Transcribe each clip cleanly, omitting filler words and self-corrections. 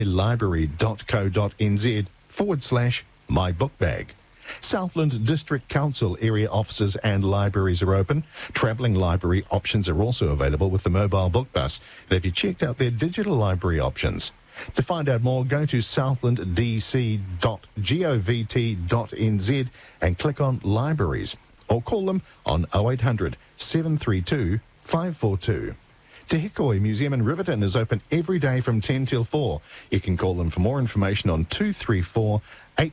library.co.nz/mybookbag. Southland District Council area offices and libraries are open. Travelling library options are also available with the mobile book bus. And have you checked out their digital library options? To find out more, go to southlanddc.govt.nz and click on Libraries, or call them on 0800 732 542. Te Hikoi Museum in Riverton is open every day from 10 till 4. You can call them for more information on 234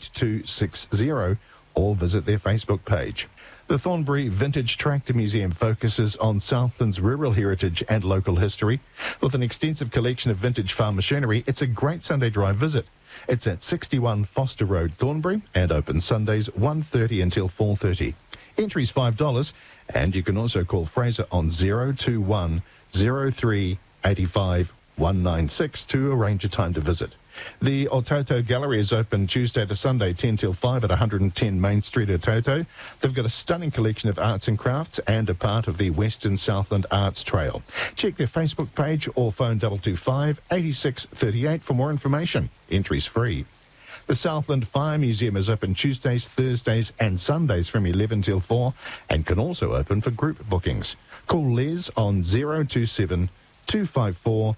8260 or visit their Facebook page. The Thornbury Vintage Tractor Museum focuses on Southland's rural heritage and local history. With an extensive collection of vintage farm machinery, it's a great Sunday drive visit. It's at 61 Foster Road, Thornbury, and open Sundays 1:30 until 4:30. Entry's $5, and you can also call Fraser on 021 03 85 196 to arrange a time to visit. The Ototo Gallery is open Tuesday to Sunday, 10 till 5 at 110 Main Street, Ototo. They've got a stunning collection of arts and crafts and a part of the Western Southland Arts Trail. Check their Facebook page or phone 225 86 38 for more information. Entry's free. The Southland Fire Museum is open Tuesdays, Thursdays and Sundays from 11 till 4 and can also open for group bookings. Call Les on 027 254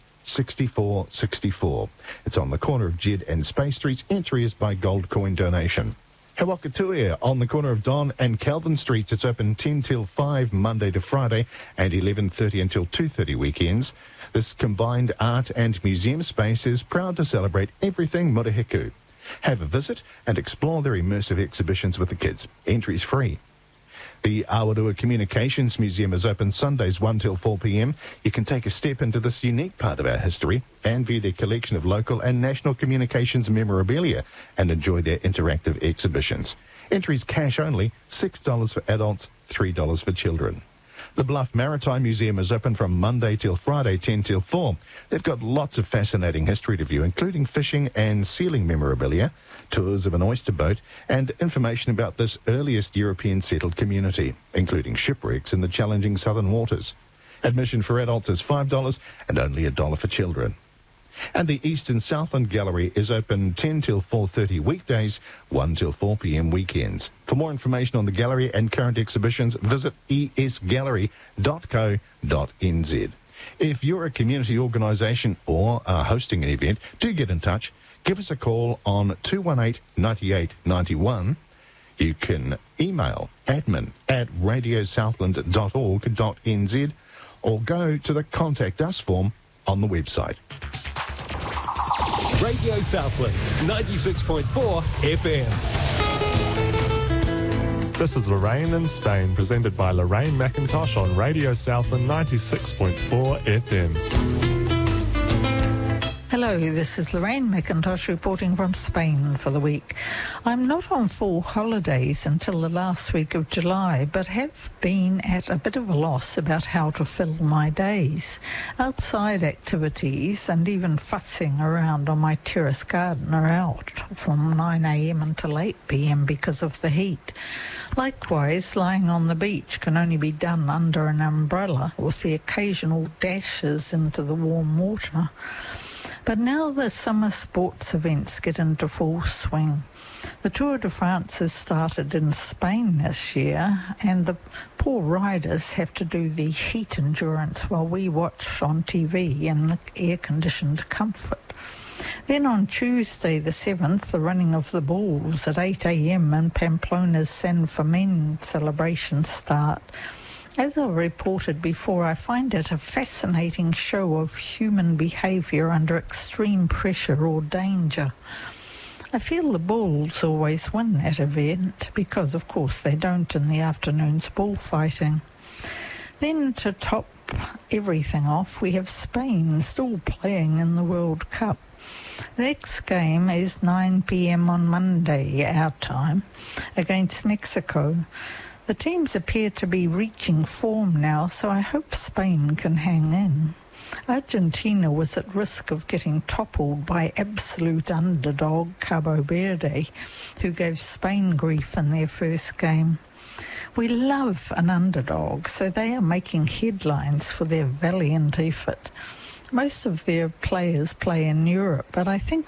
6464. It's on the corner of Jed and Space Streets. Entry is by gold coin donation. Hawakatuia on the corner of Don and Calvin Streets. It's open 10 till 5 Monday to Friday and 11:30 until 2:30 weekends. This combined art and museum space is proud to celebrate everything Murihiku. Have a visit and explore their immersive exhibitions with the kids. Entry is free. The Awarua Communications Museum is open Sundays 1 till 4 p.m. You can take a step into this unique part of our history and view their collection of local and national communications memorabilia and enjoy their interactive exhibitions. Entries cash only, $6 for adults, $3 for children. The Bluff Maritime Museum is open from Monday till Friday, 10 till 4. They've got lots of fascinating history to view, including fishing and sealing memorabilia, tours of an oyster boat, and information about this earliest European settled community, including shipwrecks in the challenging southern waters. Admission for adults is $5 and only $1 for children. And the Eastern Southland Gallery is open 10 till 4:30 weekdays, 1 till 4 p.m. weekends. For more information on the gallery and current exhibitions, visit esgallery.co.nz. If you're a community organisation or are hosting an event, do get in touch. Give us a call on 218 98 91. You can email admin@radiosouthland.org.nz or go to the Contact Us form on the website. Radio Southland, 96.4 FM. This is Lorraine in Spain, presented by Lorraine McIntosh on Radio Southland 96.4 FM. Hello, this is Lorraine McIntosh reporting from Spain for the week. I'm not on full holidays until the last week of July, but have been at a bit of a loss about how to fill my days. Outside activities and even fussing around on my terrace garden are out from 9 a.m. until 8 p.m. because of the heat. Likewise, lying on the beach can only be done under an umbrella with the occasional dashes into the warm water. But now the summer sports events get into full swing. The Tour de France has started in Spain this year, and the poor riders have to do the heat endurance while we watch on TV in air-conditioned comfort. Then on Tuesday the 7th, the running of the bulls at 8 a.m. and Pamplona's San Fermin celebrations start. As I've reported before, I find it a fascinating show of human behaviour under extreme pressure or danger. I feel the bulls always win that event because, of course, they don't in the afternoon's bullfighting. Then to top everything off, we have Spain still playing in the World Cup. The next game is 9 p.m. on Monday, our time, against Mexico. The teams appear to be reaching form now, so I hope Spain can hang in. Argentina was at risk of getting toppled by absolute underdog Cabo Verde, who gave Spain grief in their first game. We love an underdog, so they are making headlines for their valiant effort. most of their players play in Europe, but I think